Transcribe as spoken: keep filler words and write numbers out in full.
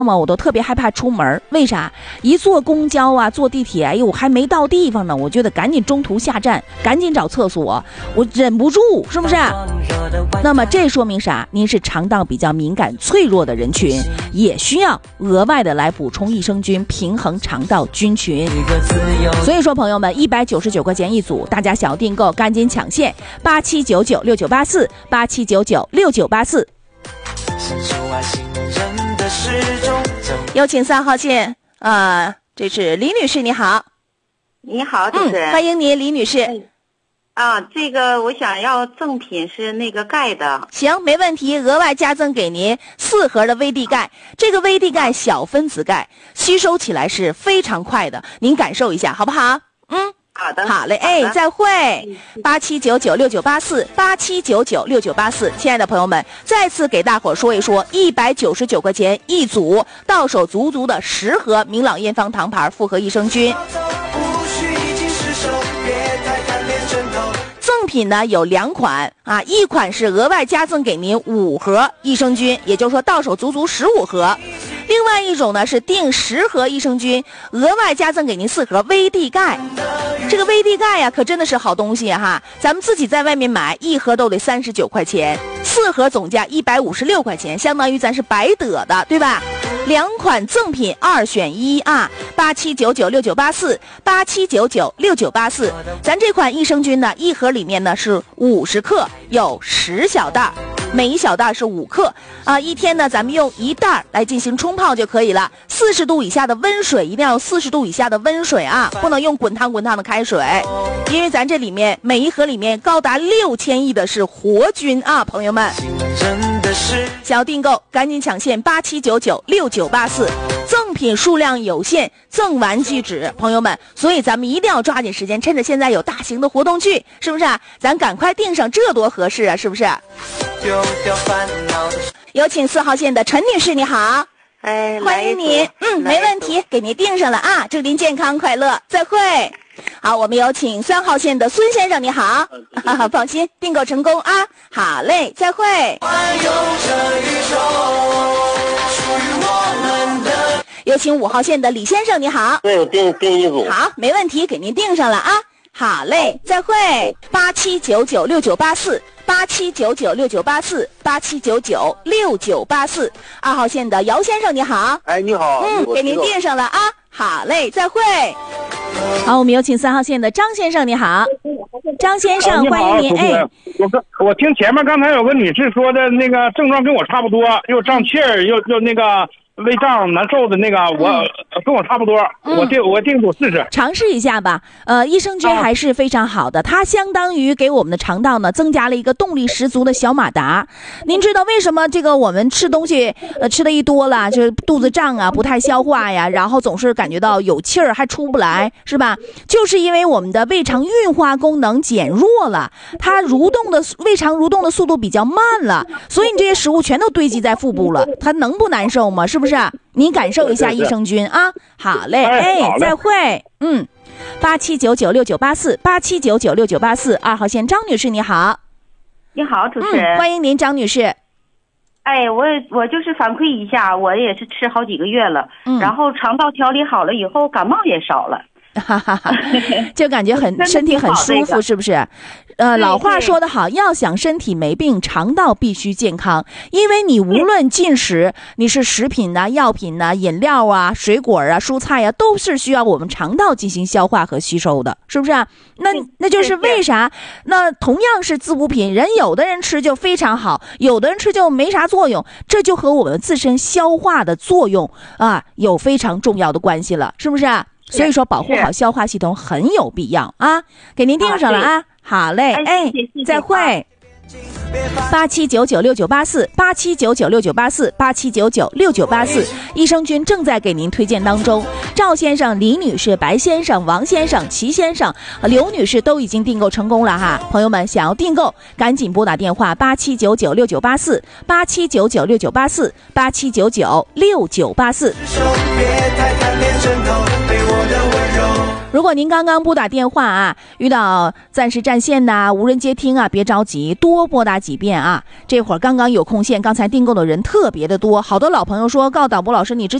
嘛，我都特别害怕出门，为啥？一坐公交啊，坐地铁，哎呦，还没到地方呢，我觉得赶紧中途下站，赶紧找厕所，我忍不住，是不是？那么这说明啥？您是肠道比较敏感、脆弱的人群，也需要额外的来补充益生菌，平衡肠道菌群。所以说，朋友们，一百九十九块钱一组，大家想要订购，赶紧抢现，八七九九六九八四，八七九九六九八四。有请三号线，呃，这是李女士，你好。 你好，主持人、 嗯，欢迎您，李女士。 嗯、啊，这个我想要赠品是那个钙的。 行，没问题，额外加赠给您四盒的威地钙。这个威地钙小分子钙吸收起来是非常快的，您感受一下好不好？嗯。 好的， 好嘞，哎，再会，八七九九六九八四，八七九九六九八四，亲爱的朋友们，再次给大伙说一说，一百九十九块钱一组，到手足足的十盒明朗验方糖牌复合益生菌。赠品呢有两款啊，一款是额外加赠给您五盒益生菌，也就是说到手足足十五盒。另外一种呢是订十盒益生菌，额外加赠给您四盒威地钙。这个威地钙呀，可真的是好东西哈！咱们自己在外面买一盒都得三十九块钱，四盒总价一百五十六块钱，相当于咱是白得的，对吧？两款赠品二选一啊！八七九九六九八四，八七九九六九八四。咱这款益生菌呢，一盒里面呢是五十克，有十小袋。每一小袋是五克啊，一天呢，咱们用一袋来进行冲泡就可以了。四十度以下的温水，一定要四十度以下的温水啊，不能用滚烫滚烫的开水，因为咱这里面每一盒里面高达六千亿的是活菌啊，朋友们。想要订购，赶紧抢现八七九九六九八四，赠品数量有限，赠完即止，朋友们，所以咱们一定要抓紧时间，趁着现在有大型的活动去，是不是啊？咱赶快订上，这多合适啊，是不是？有请四号线的陈女士，你好。 哎， 欢迎您，嗯，没问题，给您订上了啊，祝您健康快乐，再会。好，我们有请三号线的孙先生，你好，啊、放心，订购成功啊，好嘞，再会。有请五号线的李先生，你好。 对，我订订一组。 好，没问题，给您订上了啊，好嘞，再会。八七九九六九八四。八七九九六九八四，八七九九六九八四。二号线的姚先生，你好。 哎，你好。 嗯，给您订上了啊。好嘞，再会。好，我们有请三号线的张先生，你好。张先生，欢迎您。哎， 我我听前面刚才有个女士说的那个症状跟我差不多，又胀气儿，又又那个胃胀难受的那个，我、嗯、跟我差不多，嗯、我定我定组试试， 尝试一下吧。呃，益生菌还是非常好的，啊、它相当于给我们的肠道呢增加了一个动力十足的小马达。您知道为什么这个我们吃东西呃吃的一多了，就是肚子胀啊，不太消化呀，然后总是感觉到有气儿还出不来，是吧？就是因为我们的胃肠运化功能减弱了，它蠕动的胃肠蠕动的速度比较慢了，所以你这些食物全都堆积在腹部了，它能不难受吗？是不是？您感受一下益生菌啊，好嘞，哎，再会，嗯，八七九九六九八四，八七九九六九八四，二号线张女士你好， 你好，主持人、 嗯，欢迎您，张女士。 哎，我我就是反馈一下，我也是吃好几个月了，嗯、然后肠道调理好了以后，感冒也少了。 哈哈哈，就感觉很身体很舒服，是不是？呃，老话说得好，要想身体没病，肠道必须健康。因为你无论进食，你是食品呐、啊、药品呐、啊、饮料啊、水果啊、蔬菜啊，都是需要我们肠道进行消化和吸收的，是不是啊？那那就是为啥？那同样是滋补品，人有的人吃就非常好，有的人吃就没啥作用，这就和我们自身消化的作用啊有非常重要的关系了，是不是啊？所以说保护好消化系统很有必要啊，给您订上了啊，好嘞，哎，再会。八七九九六九八四，八七九九六九八四，八七九九六九八四，益生菌正在给您推荐当中。赵先生、李女士、白先生、王先生、齐先生、刘女士都已经订购成功了哈，朋友们想要订购，赶紧拨打电话八七九九六九八四，八七九九六九八四，八七九九六九八四。别太贪恋枕头对我的温柔。 如果您刚刚拨打电话啊，遇到暂时占线呐、无人接听啊，别着急，多拨打几遍啊。这会儿刚刚有空线，刚才订购的人特别的多，好多老朋友说，告导播老师，你之